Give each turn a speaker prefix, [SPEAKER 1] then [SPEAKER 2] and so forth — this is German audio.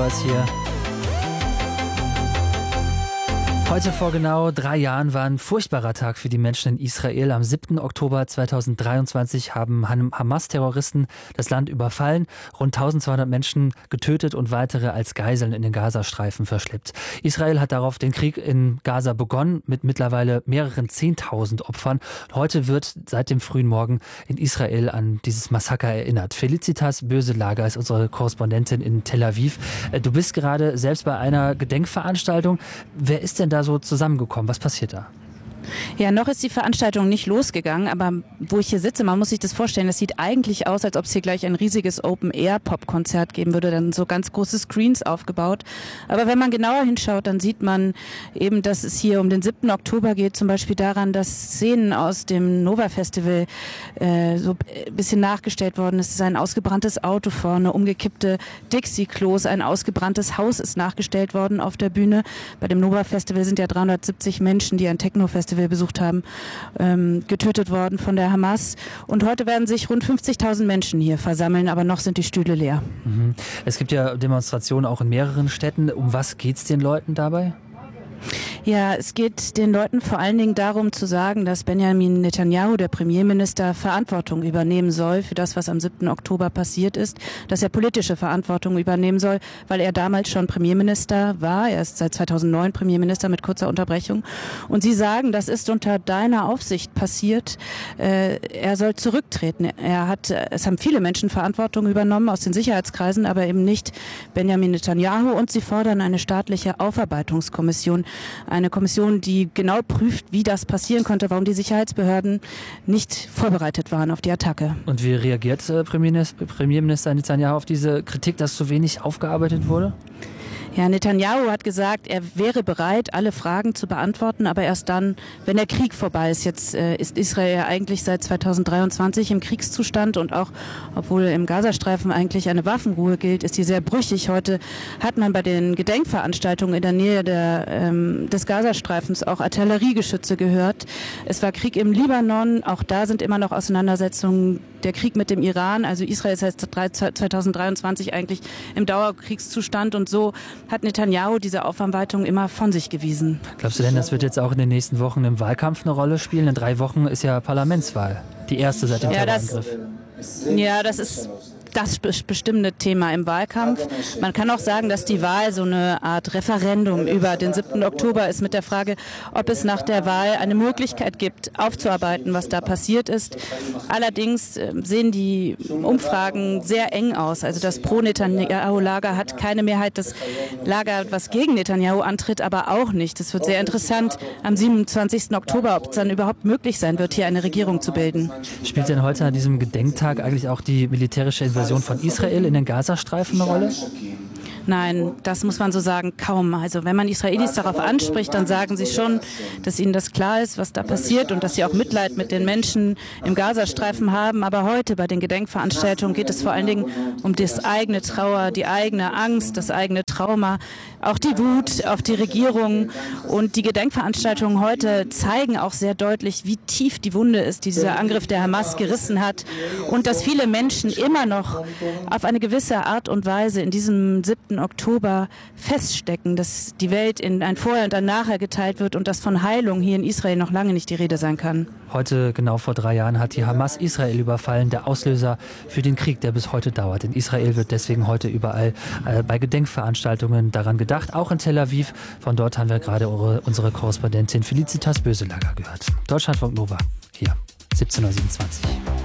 [SPEAKER 1] Hinweis hier. Heute vor genau 3 Jahren war ein furchtbarer Tag für die Menschen in Israel. Am 7. Oktober 2023 haben Hamas-Terroristen das Land überfallen, rund 1200 Menschen getötet und weitere als Geiseln in den Gazastreifen verschleppt. Israel hat darauf den Krieg in Gaza begonnen, mit mittlerweile mehreren 10.000 Opfern. Heute wird seit dem frühen Morgen in Israel an dieses Massaker erinnert. Felicitas Böselager ist unsere Korrespondentin in Tel Aviv. Du bist gerade selbst bei einer Gedenkveranstaltung. Wer ist denn da so zusammengekommen? Was passiert da?
[SPEAKER 2] Ja, noch ist die Veranstaltung nicht losgegangen, aber wo ich hier sitze, man muss sich das vorstellen, das sieht eigentlich aus, als ob es hier gleich ein riesiges Open-Air-Pop-Konzert geben würde, dann so ganz große Screens aufgebaut. Aber wenn man genauer hinschaut, dann sieht man eben, dass es hier um den 7. Oktober geht, zum Beispiel daran, dass Szenen aus dem Nova-Festival so ein bisschen nachgestellt worden ist. Es ist ein ausgebranntes Auto vorne, umgekippte Dixie-Klos, ein ausgebranntes Haus ist nachgestellt worden auf der Bühne. Bei dem Nova-Festival sind ja 370 Menschen, die ein Techno-Festival besucht haben, getötet worden von der Hamas. Und heute werden sich rund 50.000 Menschen hier versammeln, aber noch sind die Stühle leer.
[SPEAKER 1] Es gibt ja Demonstrationen auch in mehreren Städten. Um was geht es den Leuten dabei?
[SPEAKER 2] Ja, es geht den Leuten vor allen Dingen darum zu sagen, dass Benjamin Netanyahu, der Premierminister, Verantwortung übernehmen soll für das, was am 7. Oktober passiert ist, dass er politische Verantwortung übernehmen soll, weil er damals schon Premierminister war. Er ist seit 2009 Premierminister mit kurzer Unterbrechung. Und sie sagen, das ist unter deiner Aufsicht passiert. Er soll zurücktreten. Es haben viele Menschen Verantwortung übernommen aus den Sicherheitskreisen, aber eben nicht Benjamin Netanyahu. Und sie fordern eine staatliche Aufarbeitungskommission. Eine Kommission, die genau prüft, wie das passieren konnte, warum die Sicherheitsbehörden nicht vorbereitet waren auf die Attacke.
[SPEAKER 1] Und wie reagiert Premierminister Netanyahu auf diese Kritik, dass zu wenig aufgearbeitet wurde?
[SPEAKER 2] Ja, Netanyahu hat gesagt, er wäre bereit, alle Fragen zu beantworten, aber erst dann, wenn der Krieg vorbei ist. Jetzt ist Israel ja eigentlich seit 2023 im Kriegszustand und auch, obwohl im Gazastreifen eigentlich eine Waffenruhe gilt, ist die sehr brüchig. Heute hat man bei den Gedenkveranstaltungen in der Nähe des Gazastreifens auch Artilleriegeschütze gehört. Es war Krieg im Libanon, auch da sind immer noch Auseinandersetzungen. Der Krieg mit dem Iran, also Israel ist seit 2023 eigentlich im Dauerkriegszustand und so hat Netanyahu diese Aufarbeitung immer von sich gewiesen.
[SPEAKER 1] Glaubst du denn, das wird jetzt auch in den nächsten Wochen im Wahlkampf eine Rolle spielen? In 3 Wochen ist ja Parlamentswahl, die erste seit dem Terrorangriff.
[SPEAKER 2] Ja, das ist das bestimmende Thema im Wahlkampf. Man kann auch sagen, dass die Wahl so eine Art Referendum über den 7. Oktober ist mit der Frage, ob es nach der Wahl eine Möglichkeit gibt, aufzuarbeiten, was da passiert ist. Allerdings sehen die Umfragen sehr eng aus. Also das Pro-Netanyahu-Lager hat keine Mehrheit. Das Lager, was gegen Netanyahu antritt, aber auch nicht. Es wird sehr interessant am 27. Oktober, ob es dann überhaupt möglich sein wird, hier eine Regierung zu bilden.
[SPEAKER 1] Spielt denn heute an diesem Gedenktag eigentlich auch die militärische Invasion von Israel in den Gazastreifen eine Rolle?
[SPEAKER 2] Nein, das muss man so sagen, kaum. Also wenn man Israelis darauf anspricht, dann sagen sie schon, dass ihnen das klar ist, was da passiert und dass sie auch Mitleid mit den Menschen im Gazastreifen haben. Aber heute bei den Gedenkveranstaltungen geht es vor allen Dingen um das eigene Trauer, die eigene Angst, das eigene Trauma, auch die Wut auf die Regierung. Und die Gedenkveranstaltungen heute zeigen auch sehr deutlich, wie tief die Wunde ist, die dieser Angriff der Hamas gerissen hat. Und dass viele Menschen immer noch auf eine gewisse Art und Weise in diesem 7. Oktober feststecken, dass die Welt in ein Vorher und ein Nachher geteilt wird und dass von Heilung hier in Israel noch lange nicht die Rede sein kann.
[SPEAKER 1] Heute, genau vor 3 Jahren, hat die Hamas Israel überfallen, der Auslöser für den Krieg, der bis heute dauert. In Israel wird deswegen heute überall bei Gedenkveranstaltungen daran gedacht, auch in Tel Aviv. Von dort haben wir gerade unsere Korrespondentin Felicitas Böselager gehört. Deutschlandfunk Nova, hier, 17:27 Uhr.